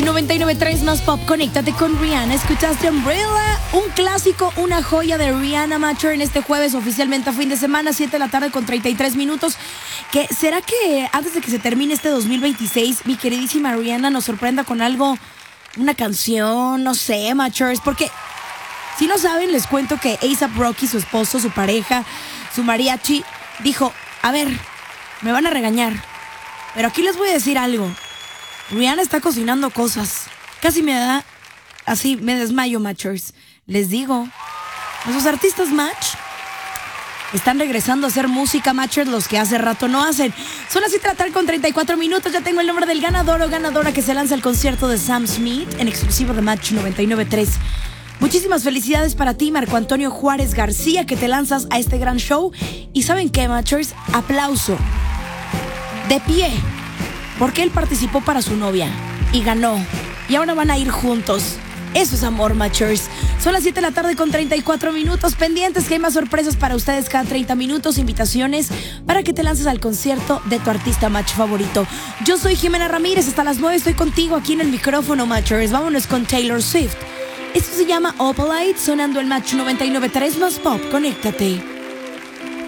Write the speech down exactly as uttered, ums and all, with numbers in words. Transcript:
noventa y nueve punto tres más pop, conéctate con Rihanna. Escuchaste Umbrella, un clásico, una joya de Rihanna, Macher, en este jueves oficialmente a fin de semana, siete de la tarde con treinta y tres minutos. ¿Qué, ¿Será que antes de que se termine este dos mil veintiséis, mi queridísima Rihanna nos sorprenda con algo, una canción, no sé, Machers? Porque si no saben, les cuento que A$AP Rocky, su esposo, su pareja, su mariachi, dijo, a ver, me van a regañar, pero aquí les voy a decir algo. Rihanna está cocinando cosas. Casi me da, así, me desmayo, Matchers. Les digo, esos artistas match están regresando a hacer música, Matchers, los que hace rato no hacen. Son las siete de la tarde con treinta y cuatro minutos. Ya tengo el nombre del ganador o ganadora que se lanza al concierto de Sam Smith en exclusivo de Match noventa y nueve punto tres. Muchísimas felicidades para ti, Marco Antonio Juárez García, que te lanzas a este gran show. Y ¿saben qué, Matchers? Aplauso. De pie. Porque él participó para su novia y ganó. Y ahora van a ir juntos. Eso es amor, Matchers. Son las siete de la tarde con treinta y cuatro minutos. Pendientes que hay más sorpresas para ustedes cada treinta minutos. Invitaciones para que te lances al concierto de tu artista match favorito. Yo soy Jimena Ramírez. Hasta las nueve estoy contigo aquí en el micrófono, Matchers. Vámonos con Taylor Swift. Esto se llama Opalite, sonando el Match noventa y nueve punto tres más pop. Conéctate.